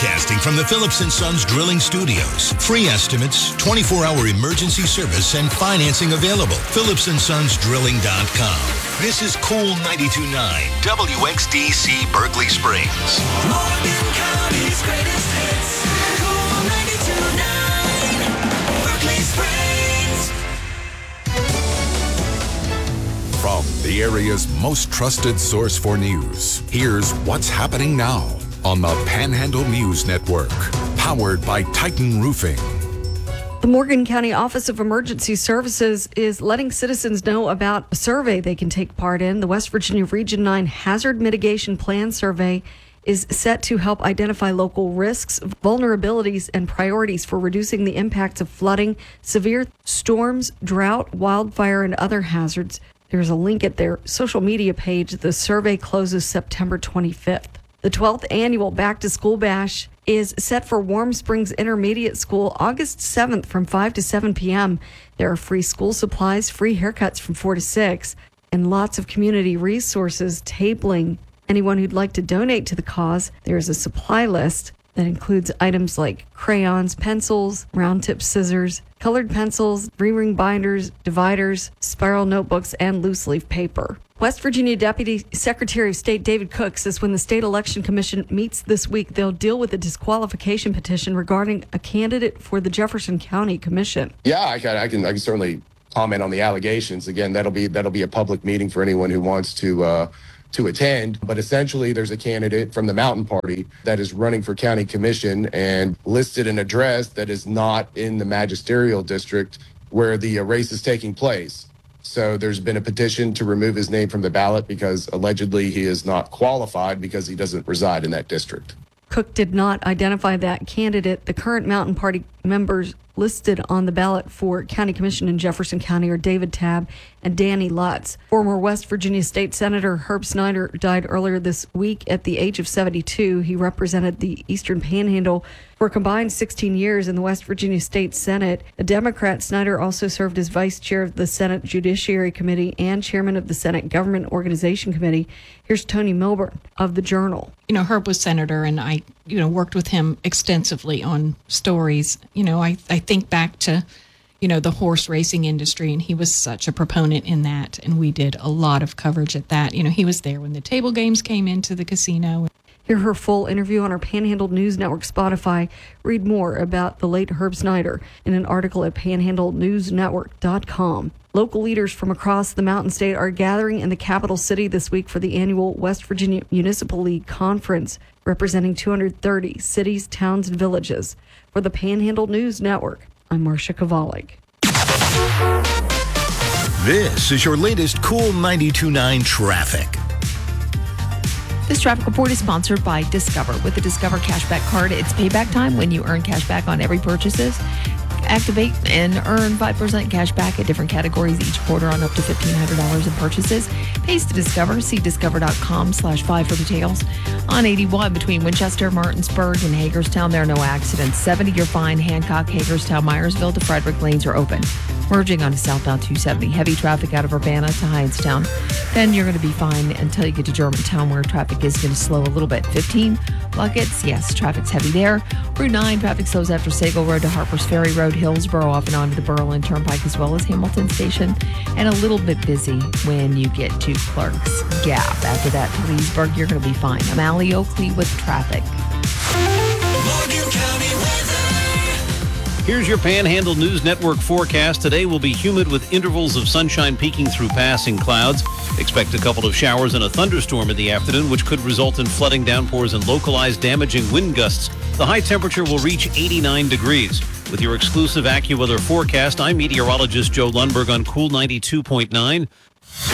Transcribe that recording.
Broadcasting from the Phillips & Sons Drilling Studios. Free estimates, 24-hour emergency service, and financing available. PhillipsandSonsDrilling.com. This is Cool 92.9 WXDC Berkeley Springs. Morgan County's greatest hits. Cool 92.9 Berkeley Springs. From the area's most trusted source for news, here's what's happening now on the Panhandle News Network, powered by Titan Roofing. The Morgan County Office of Emergency Services is letting citizens know about a survey they can take part in. The West Virginia Region 9 Hazard Mitigation Plan Survey is set to help identify local risks, vulnerabilities, and priorities for reducing the impacts of flooding, severe storms, drought, wildfire, and other hazards. There's a link at their social media page. The survey closes September 25th. The 12th annual Back to School Bash is set for Warm Springs Intermediate School August 7th from 5 to 7 p.m. There are free school supplies, free haircuts from 4 to 6, and lots of community resources, tabling. Anyone who'd like to donate to the cause, there's a supply list that includes items like crayons, pencils, round-tip scissors, colored pencils, 3-ring binders, dividers, spiral notebooks, and loose-leaf paper. West Virginia Deputy Secretary of State David Cook says when the State Election Commission meets this week, they'll deal with a disqualification petition regarding a candidate for the Jefferson County Commission. Yeah, I can certainly comment on the allegations. Again, that'll be a public meeting for anyone who wants to attend. But essentially, there's a candidate from the Mountain Party that is running for county commission and listed an address that is not in the magisterial district where the race is taking place. So there's been a petition to remove his name from the ballot because allegedly he is not qualified because he doesn't reside in that district. Cook did not identify that candidate. The current Mountain Party members listed on the ballot for County Commission in Jefferson County are David Tabb and Danny Lutz. Former West Virginia State Senator Herb Snyder died earlier this week at the age of 72. He represented the Eastern Panhandle for a combined 16 years in the West Virginia State Senate. A Democrat, Snyder also served as vice chair of the Senate Judiciary Committee and chairman of the Senate Government Organization Committee. Here's Tony Milburn of the Journal. Herb was senator, and I, worked with him extensively on stories. I think back to, the horse racing industry, and he was such a proponent in that, and we did a lot of coverage at that. He was there when the table games came into the casino. Hear her full interview on our Panhandle News Network Spotify. Read more about the late Herb Snyder in an article at panhandlenewsnetwork.com. Local leaders from across the Mountain State are gathering in the capital city this week for the annual West Virginia Municipal League Conference, representing 230 cities, towns, and villages. For the Panhandle News Network, I'm Marcia Kovalik. This is your latest Cool 92.9 traffic. This traffic report is sponsored by Discover. With the Discover Cashback Card, it's payback time when you earn cash back on every purchases. Activate and earn 5% cash back at different categories each quarter on up to $1,500 in purchases. Pays to Discover. See discover.com/5 for details. On 81 between Winchester, Martinsburg, and Hagerstown, there are no accidents. 70-year fine, Hancock, Hagerstown, Myersville to Frederick lanes are open. Merging onto southbound 270. Heavy traffic out of Urbana to Hyanstown. Then you're going to be fine until you get to Germantown, where traffic is going to slow a little bit. 15 Buckets, yes, traffic's heavy there. Route 9, traffic slows after Sago Road to Harpers Ferry Road, Hillsborough, off and onto the Berlin Turnpike, as well as Hamilton Station. And a little bit busy when you get to Clark's Gap. After that, to Leesburg, you're going to be fine. I'm Allie Oakley with traffic. Morgan County weather. Here's your Panhandle News Network forecast. Today will be humid with intervals of sunshine peeking through passing clouds. Expect a couple of showers and a thunderstorm in the afternoon, which could result in flooding, downpours, and localized damaging wind gusts. The high temperature will reach 89 degrees. With your exclusive AccuWeather forecast, I'm meteorologist Joe Lundberg on Cool 92.9.